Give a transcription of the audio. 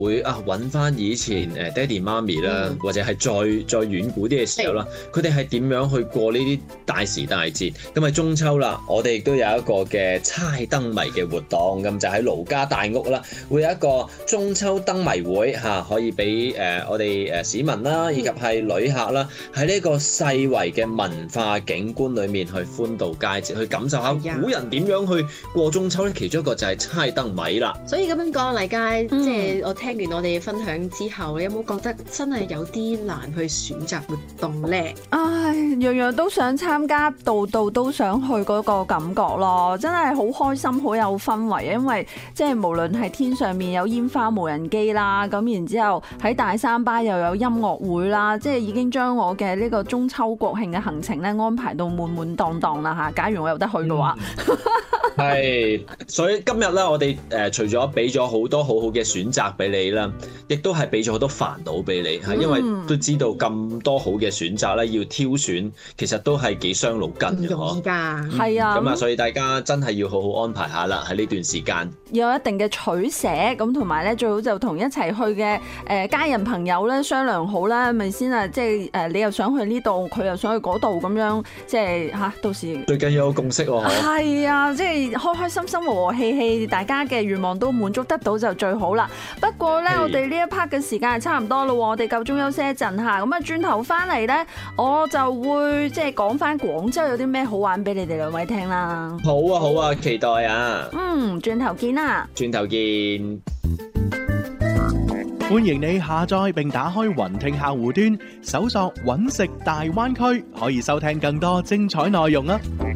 會揾翻以前爹哋媽咪啦，或者係再遠古啲嘅時候啦，佢哋係點樣去過呢啲大時大節？咁係中秋啦，我哋亦都有一個嘅猜燈謎嘅活動，咁就喺盧家大屋啦，會有一個中秋燈謎會嚇，可以俾我哋市民啦，以及係旅客啦，喺呢個世遺嘅文化景觀裏面去歡度佳節，去感受下古人點樣去過中秋咧。其中一個就係猜燈謎啦。 所以咁樣講，黎佳，即係我聽完我哋嘅分享之後，你有冇覺得真係有啲難去選擇活動咧？ 唉，樣樣都想參加，度度都想去嗰個感覺咯，真係好開心，好有氛圍。因為即係無論係天上面有煙花無人機啦，咁然之後喺大三巴又有音樂會啦，即係已經將我嘅呢個中秋國慶嘅行程咧安排到滿滿當當啦嚇。假如我有得去嘅話， 係，所以今日咧，我哋除咗俾咗好多好好嘅選擇俾你啦，亦都係俾咗好多煩惱俾你嚇，因為都知道咁多好嘅選擇咧，要挑選其實都係幾傷腦筋嘅嗬。 係啊， 咁啊，所以大家真係要好好安排下啦，喺呢段時間有一定嘅取捨，咁同埋咧最好就同一齊去嘅家人朋友咧商量好啦，咪先啊！即係你又想去呢度，佢又想去嗰度咁樣，即係嚇到時最緊要有共識喎。 係啊，即係開開心心和和氣氣，大家嘅願望都滿足得到就最好啦。不過咧，我哋呢一 part 嘅時間係差唔多咯，我哋夠鐘休息一陣嚇。咁啊，轉頭翻嚟咧，我就會即係講翻廣州有啲咩好玩俾你哋兩位聽啦。 好啊，好啊，期待啊！ 轉頭見啦！ 轉頭見。 歡迎你下載並打開雲聽客戶端，搜索揾食大灣區，可以收聽更多精彩內容啊！